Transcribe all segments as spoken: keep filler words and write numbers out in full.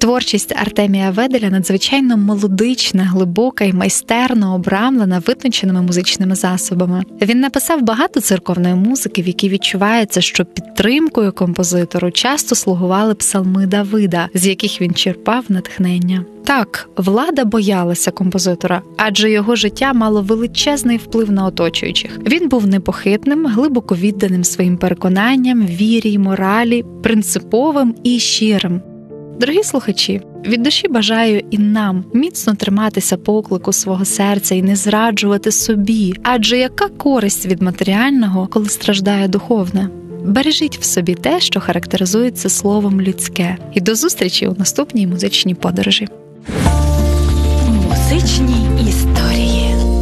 Творчість Артемія Веделя надзвичайно мелодична, глибока і майстерно обрамлена витонченими музичними засобами. Він написав багато церковної музики, в якій відчувається, що підтримкою композитору часто слугували псалми Давида, з яких він черпав натхнення. Так, влада боялася композитора, адже його життя мало величезний вплив на оточуючих. Він був непохитним, глибоко відданим своїм переконанням, вірі й моралі, принциповим і щирим. Дорогі слухачі, від душі бажаю і нам міцно триматися поклику свого серця і не зраджувати собі, адже яка користь від матеріального, коли страждає духовне? Бережіть в собі те, що характеризується словом людське. І до зустрічі у наступній музичній подорожі. Музичні історії.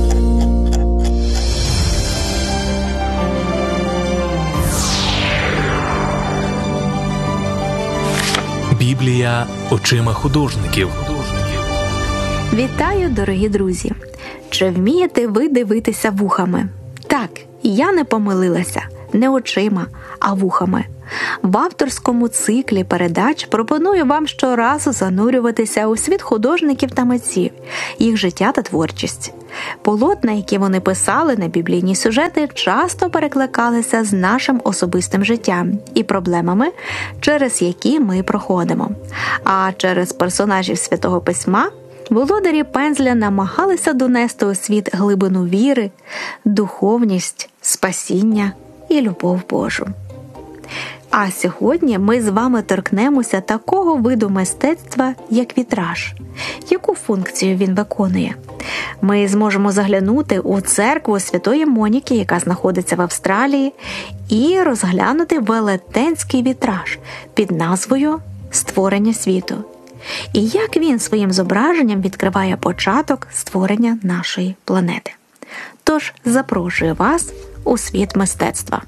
Біблія очима художників. Вітаю, дорогі друзі! Чи вмієте ви дивитися вухами? Так, я не помилилася. Не очима, а вухами. В авторському циклі передач пропоную вам щоразу занурюватися у світ художників та митців, їх життя та творчість. Полотна, які вони писали на біблійні сюжети, часто перекликалися з нашим особистим життям і проблемами, через які ми проходимо. А через персонажів Святого Письма володарі пензля намагалися донести у світ глибину віри, духовність, спасіння і любов Божу. А сьогодні ми з вами торкнемося такого виду мистецтва, як вітраж. Яку функцію він виконує? Ми зможемо заглянути у церкву Святої Моніки, яка знаходиться в Австралії, і розглянути велетенський вітраж під назвою «Створення світу». І як він своїм зображенням відкриває початок створення нашої планети. Тож запрошую вас у світ мистецтва.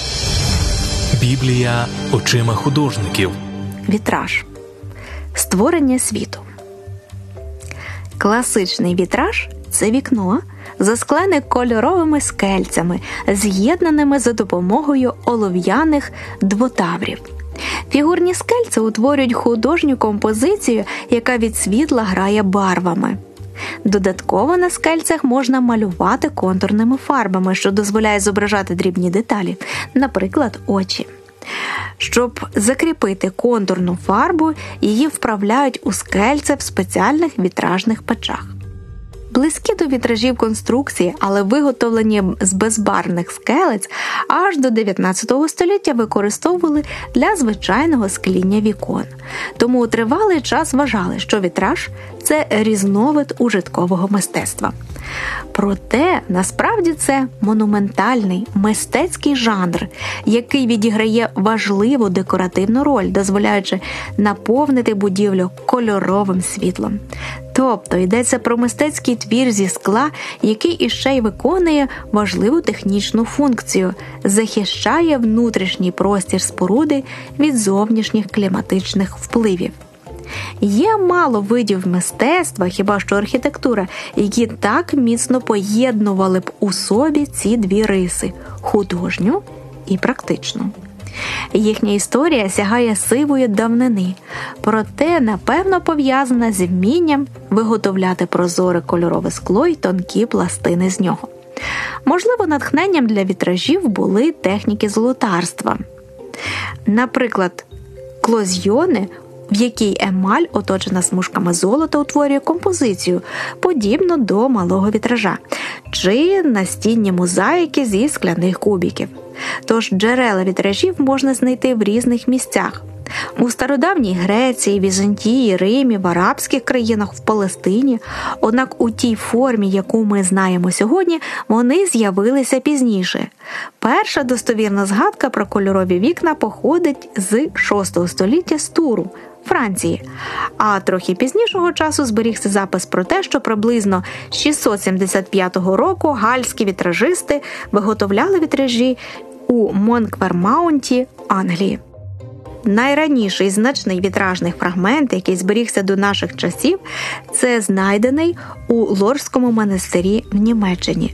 Біблія очима художників. Вітраж. Створення світу. Класичний вітраж – це вікно, засклене кольоровими скельцями, з'єднаними за допомогою олов'яних двотаврів. Фігурні скельця утворюють художню композицію, яка від світла грає барвами. Додатково на скельцях можна малювати контурними фарбами, що дозволяє зображати дрібні деталі, наприклад, очі. Щоб закріпити контурну фарбу, її вправляють у скельце в спеціальних вітражних печах. Близькі до вітражів конструкції, але виготовлені з безбарвних скелець, аж до дев'ятнадцятого століття використовували для звичайного скління вікон. Тому тривалий час вважали, що вітраж – це різновид ужиткового мистецтва. Проте, насправді це монументальний, мистецький жанр, який відіграє важливу декоративну роль, дозволяючи наповнити будівлю кольоровим світлом. Тобто йдеться про мистецький твір зі скла, який іще й виконує важливу технічну функцію – захищає внутрішній простір споруди від зовнішніх кліматичних впливів. Є мало видів мистецтва, хіба що архітектура, які так міцно поєднували б у собі ці дві риси – художню і практичну. Їхня історія сягає сивої давнини, проте, напевно, пов'язана з вмінням виготовляти прозоре кольорове скло й тонкі пластини з нього. Можливо, натхненням для вітражів були техніки золотарства. Наприклад, клозьйони, в якій емаль, оточена смужками золота, утворює композицію, подібну до малого вітража, чи настінні мозаїки зі скляних кубиків. Тож джерела вітражів можна знайти в різних місцях. У стародавній Греції, Візантії, Римі, в арабських країнах, в Палестині. Однак у тій формі, яку ми знаємо сьогодні, вони з'явилися пізніше. Перша достовірна згадка про кольорові вікна походить з шостого століття з Туру, Франції. А трохи пізнішого часу зберігся запис про те, що приблизно з шістсот сімдесят п'ятого року гальські вітражисти виготовляли вітражі у Монквермаунті, Англії. Найраніший значний вітражний фрагмент, який зберігся до наших часів, це знайдений у Лорському монастирі в Німеччині.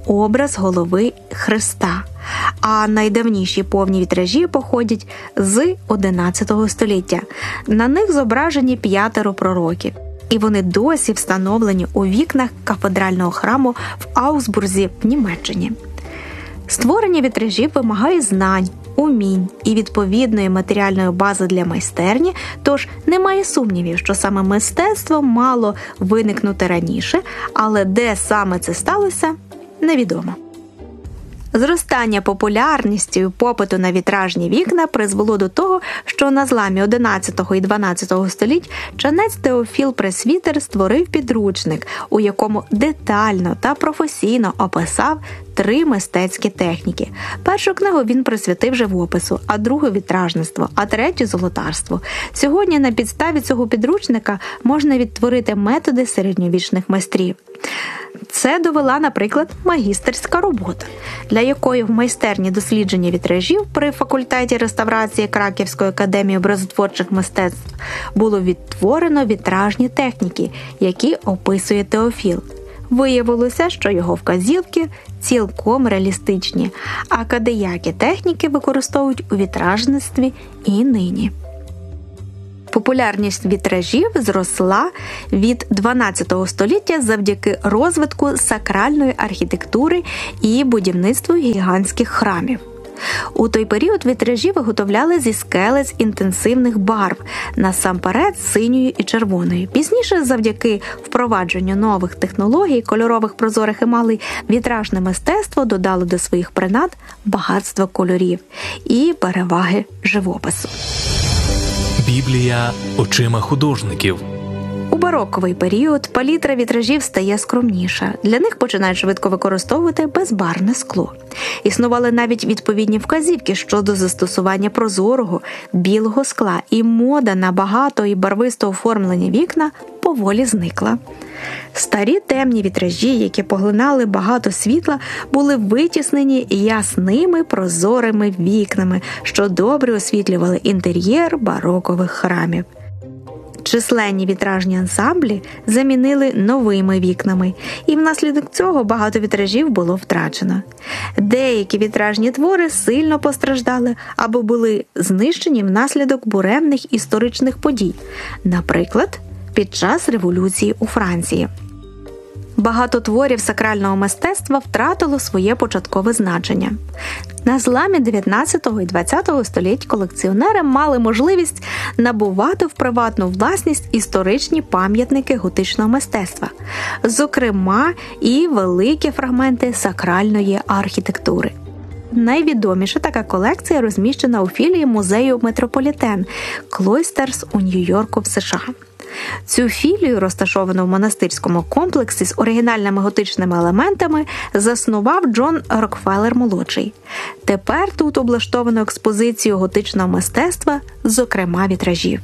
образ голови Христа, а найдавніші повні вітражі походять з одинадцятого століття. На них зображені п'ятеро пророків, і вони досі встановлені у вікнах кафедрального храму в Аусбурзі в Німеччині. Створення вітражів вимагає знань, умінь і відповідної матеріальної бази для майстерні, тож немає сумнівів, що саме мистецтво мало виникнути раніше, але де саме це сталося – невідомо. Зростання популярності і попиту на вітражні вікна призвело до того, що на зламі одинадцятого і дванадцятого століть ченець Теофіл Пресвітер створив підручник, у якому детально та професійно описав три мистецькі техніки. Першу книгу він присвятив живопису, а другу – вітражництво, а третю – золотарству. Сьогодні на підставі цього підручника можна відтворити методи середньовічних майстрів. Це довела, наприклад, магістерська робота, для якої в майстерні дослідження вітражів при факультеті реставрації Краківської академії образотворчих мистецтв було відтворено вітражні техніки, які описує Теофіл. Виявилося, що його вказівки цілком реалістичні, а кадеякі техніки використовують у вітражництві і нині. Популярність вітражів зросла від дванадцятого століття завдяки розвитку сакральної архітектури і будівництву гігантських храмів. У той період вітражі виготовляли зі скелець інтенсивних барв, насамперед синьої і червоної. Пізніше, завдяки впровадженню нових технологій, кольорових прозорих емалей, вітражне мистецтво додало до своїх принад багатство кольорів і переваги живопису. Біблія очима художників. У бароковий період палітра вітражів стає скромніша. Для них починають швидко використовувати безбарвне скло. Існували навіть відповідні вказівки щодо застосування прозорого, білого скла, і мода на багато і барвисто оформлені вікна поволі зникла. Старі темні вітражі, які поглинали багато світла, були витіснені ясними прозорими вікнами, що добре освітлювали інтер'єр барокових храмів. Численні вітражні ансамблі замінили новими вікнами, і внаслідок цього багато вітражів було втрачено. Деякі вітражні твори сильно постраждали або були знищені внаслідок буремних історичних подій, наприклад, під час революції у Франції. Багато творів сакрального мистецтва втратило своє початкове значення. На зламі дев'ятнадцятого і двадцятого століть колекціонери мали можливість набувати в приватну власність історичні пам'ятники готичного мистецтва, зокрема і великі фрагменти сакральної архітектури. Найвідоміша така колекція розміщена у філії музею Метрополітен Клойстерс у Нью-Йорку в США. Цю філію, розташовану в монастирському комплексі з оригінальними готичними елементами, заснував Джон Рокфеллер-молодший. Тепер тут облаштовано експозицію готичного мистецтва, зокрема вітражів.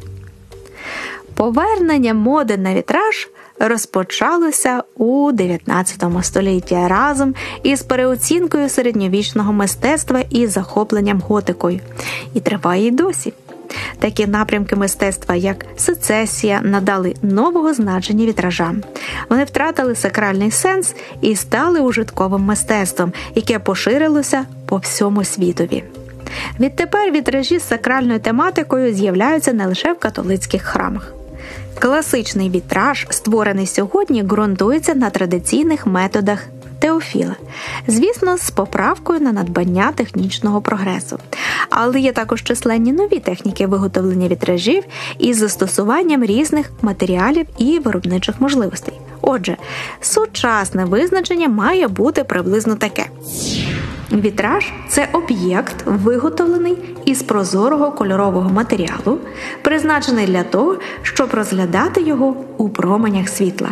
Повернення моди на вітраж розпочалося у дев'ятнадцятому столітті разом із переоцінкою середньовічного мистецтва і захопленням готикою. І триває й досі. Такі напрямки мистецтва, як сецесія, надали нового значення вітражам. Вони втратили сакральний сенс і стали ужитковим мистецтвом, яке поширилося по всьому світові. Відтепер вітражі з сакральною тематикою з'являються не лише в католицьких храмах. Класичний вітраж, створений сьогодні, ґрунтується на традиційних методах Теофіла. Звісно, з поправкою на надбання технічного прогресу. Але є також численні нові техніки виготовлення вітражів із застосуванням різних матеріалів і виробничих можливостей. Отже, сучасне визначення має бути приблизно таке. Вітраж – це об'єкт, виготовлений із прозорого кольорового матеріалу, призначений для того, щоб розглядати його у променях світла.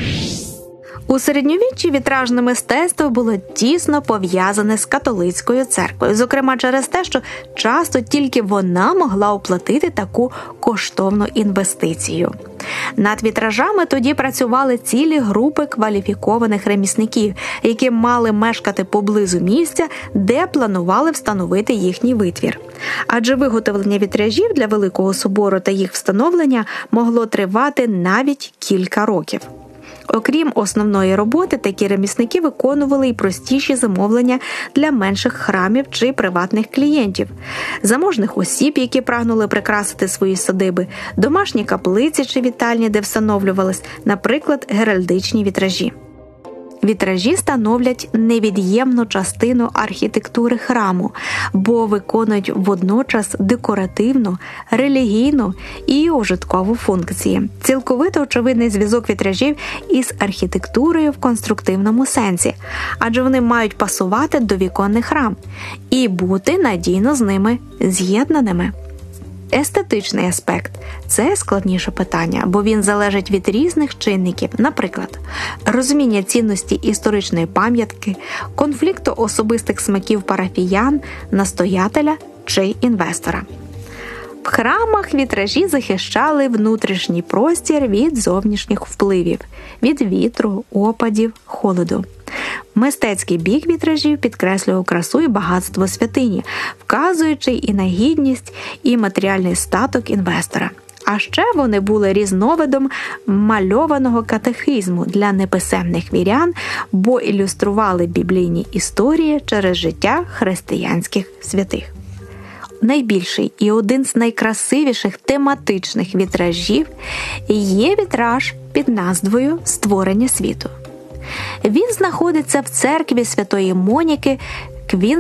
У середньовіччі вітражне мистецтво було тісно пов'язане з католицькою церквою, зокрема через те, що часто тільки вона могла оплатити таку коштовну інвестицію. Над вітражами тоді працювали цілі групи кваліфікованих ремісників, які мали мешкати поблизу місця, де планували встановити їхній витвір. Адже виготовлення вітражів для Великого собору та їх встановлення могло тривати навіть кілька років. Окрім основної роботи, такі ремісники виконували і простіші замовлення для менших храмів чи приватних клієнтів, заможних осіб, які прагнули прикрасити свої садиби, домашні каплиці чи вітальні, де встановлювались, наприклад, геральдичні вітражі. Вітражі становлять невід'ємну частину архітектури храму, бо виконують водночас декоративну, релігійну і ужиткову функції. Цілковито очевидний зв'язок вітражів із архітектурою в конструктивному сенсі, адже вони мають пасувати до віконних рам і бути надійно з ними з'єднаними. Естетичний аспект – це складніше питання, бо він залежить від різних чинників, наприклад, розуміння цінності історичної пам'ятки, конфлікту особистих смаків парафіян, настоятеля чи інвестора. В храмах вітражі захищали внутрішній простір від зовнішніх впливів – від вітру, опадів, холоду. Мистецький бік вітражів підкреслював красу і багатство святині, вказуючи і на гідність, і матеріальний статок інвестора. А ще вони були різновидом мальованого катехизму для неписемних вірян, бо ілюстрували біблійні історії через життя християнських святих. Найбільший і один з найкрасивіших тематичних вітражів є вітраж під назвою «Створення світу». Він знаходиться в церкві Святої Моніки, Квін